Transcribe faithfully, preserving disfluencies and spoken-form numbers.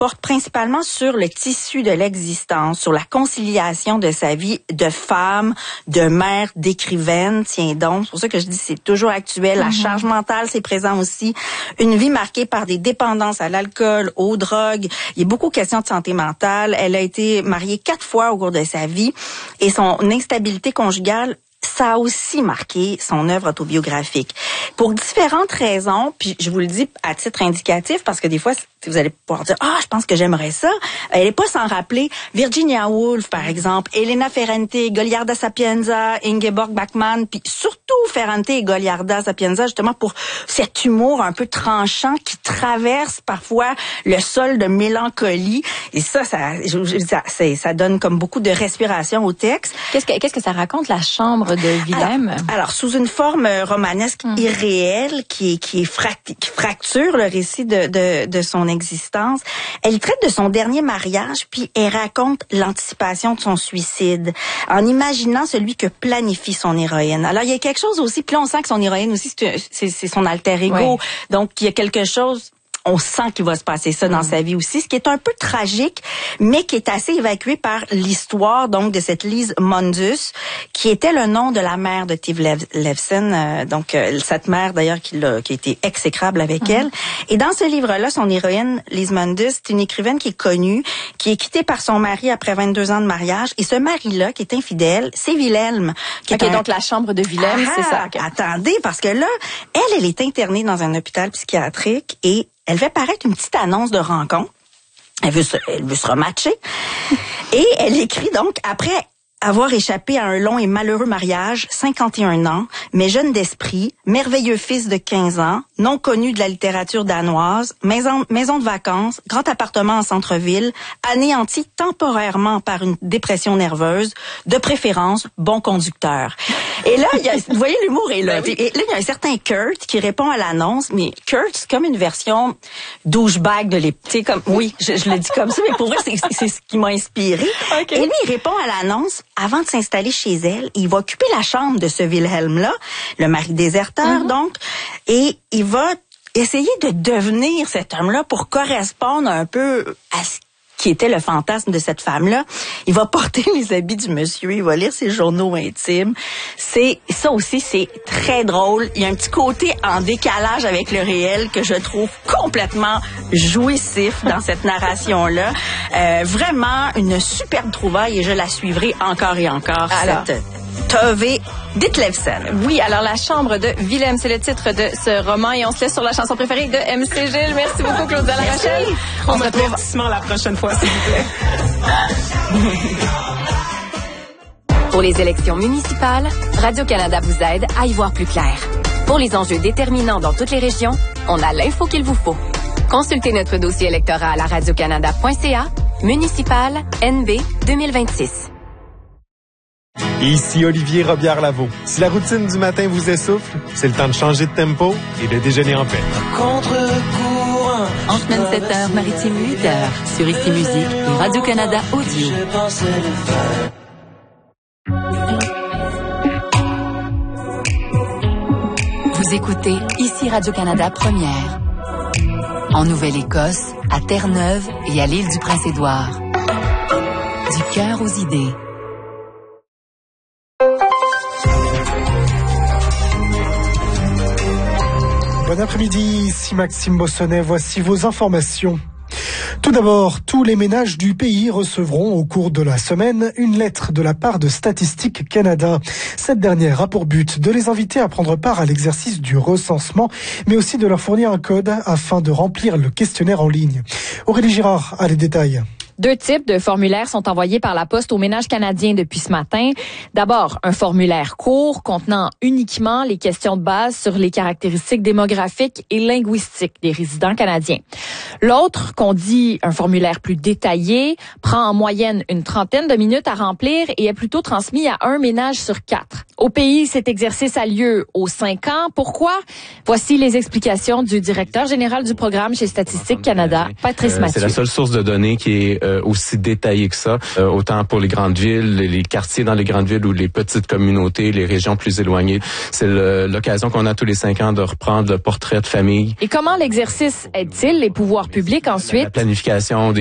porte principalement sur le tissu de l'existence, sur la conciliation de sa vie de femme, de mère, d'écrivaine. Tiens donc, c'est pour ça que je dis c'est toujours actuel. Mm-hmm. La charge mentale, c'est présent aussi. Une vie marquée par des dépendances à l'alcool, aux drogues. Il y a beaucoup de questions de santé mentale. Elle a été mariée quatre fois au cours de sa vie et son instabilité conjugale, ça a aussi marqué son œuvre autobiographique. Pour différentes raisons, puis je vous le dis à titre indicatif, parce que des fois, vous allez pouvoir dire « Ah, je pense que j'aimerais ça ». Elle n'est pas sans rappeler Virginia Woolf, par exemple, Elena Ferrante, Goliarda Sapienza, Ingeborg Bachmann, puis surtout Ferrante et Goliarda Sapienza, justement pour cet humour un peu tranchant qui traverse parfois le sol de mélancolie. Et ça, ça, ça, ça, ça donne comme beaucoup de respiration au texte. Qu'est-ce que, qu'est-ce que ça raconte, la chambre de Willem? Alors, alors sous une forme romanesque hum. irréelle qui, qui, fract, qui fracture le récit de, de, de son existence. Elle traite de son dernier mariage, puis elle raconte l'anticipation de son suicide, en imaginant celui que planifie son héroïne. Alors, il y a quelque chose aussi, puis là, on sent que son héroïne aussi, c'est, c'est, c'est son alter ego. Ouais. Donc, il y a quelque chose... On sent qu'il va se passer ça dans mmh. sa vie aussi, ce qui est un peu tragique, mais qui est assez évacué par l'histoire donc de cette Lise Mundus, qui était le nom de la mère de Tiv Levsen, euh, donc euh, cette mère d'ailleurs qui, l'a, qui a été exécrable avec mmh. elle. Et dans ce livre-là, son héroïne, Lise Mundus, c'est une écrivaine qui est connue, qui est quittée par son mari après vingt-deux ans de mariage, et ce mari-là, qui est infidèle, c'est Wilhelm. Qui ok, est un... donc la chambre de Wilhelm, ah, c'est ça. Okay. Attendez, parce que là, elle, elle est internée dans un hôpital psychiatrique et elle fait paraître une petite annonce de rencontre. Elle veut se, elle veut se rematcher. Et elle écrit donc, après avoir échappé à un long et malheureux mariage, cinquante et un ans, mais jeune d'esprit, merveilleux fils de quinze ans, non connu de la littérature danoise, maison, maison de vacances, grand appartement en centre-ville, anéanti temporairement par une dépression nerveuse, de préférence, bon conducteur. Et là, il y a, vous voyez, l'humour est là. Et là, il y a un certain Kurt qui répond à l'annonce, mais Kurt, c'est comme une version douchebag de l'époque. Tu sais, comme, oui, je, je le dis comme ça, mais pour vrai, c'est, c'est ce qui m'a inspiré. Okay. Et lui, il répond à l'annonce avant de s'installer chez elle. Il va occuper la chambre de ce Wilhelm-là, le mari déserteur, mm-hmm. donc, et il va essayer de devenir cet homme-là pour correspondre un peu à ce qui était le fantasme de cette femme-là. Il va porter les habits du monsieur, il va lire ses journaux intimes. C'est, ça aussi, c'est très drôle. Il y a un petit côté en décalage avec le réel que je trouve complètement jouissif dans cette narration-là. Euh, vraiment une superbe trouvaille et je la suivrai encore et encore. Alors, cette Tove Ditlevsen. Oui, alors La chambre de Willem, c'est le titre de ce roman et on se laisse sur la chanson préférée de M C Gilles. Merci beaucoup, Claudia Larochelle. On se retrouve la prochaine fois, s'il vous plaît. Pour les élections municipales, Radio-Canada vous aide à y voir plus clair. Pour les enjeux déterminants dans toutes les régions, on a l'info qu'il vous faut. Consultez notre dossier électoral à radiocanada point c a, municipal N B deux mille vingt-six. Ici Olivier Robillard-Lavaux. Si la routine du matin vous essouffle, c'est le temps de changer de tempo et de déjeuner en paix. Contre-courant. En semaine sept heures, maritime huit heures, sur Ici Musique et Radio-Canada Audio. Vous écoutez Ici Radio-Canada Première. En Nouvelle-Écosse, à Terre-Neuve et à l'île du Prince-Édouard. Du cœur aux idées. Bon après-midi, ici Maxime Bossonnet, voici vos informations. Tout d'abord, tous les ménages du pays recevront au cours de la semaine une lettre de la part de Statistique Canada. Cette dernière a pour but de les inviter à prendre part à l'exercice du recensement, mais aussi de leur fournir un code afin de remplir le questionnaire en ligne. Aurélie Girard a les détails. Deux types de formulaires sont envoyés par la Poste aux ménages canadiens depuis ce matin. D'abord, un formulaire court contenant uniquement les questions de base sur les caractéristiques démographiques et linguistiques des résidents canadiens. L'autre, qu'on dit un formulaire plus détaillé, prend en moyenne une trentaine de minutes à remplir et est plutôt transmis à un ménage sur quatre. Au pays, cet exercice a lieu aux cinq ans. Pourquoi? Voici les explications du directeur général du programme chez Statistique Canada, Patrice euh, Mathieu. C'est la seule source de données qui est euh, euh, aussi détaillé que ça, euh, autant pour les grandes villes, les quartiers dans les grandes villes ou les petites communautés, les régions plus éloignées. C'est le, l'occasion qu'on a tous les cinq ans de reprendre le portrait de famille. Et comment l'exercice aide-t-il les pouvoirs publics ensuite? La planification des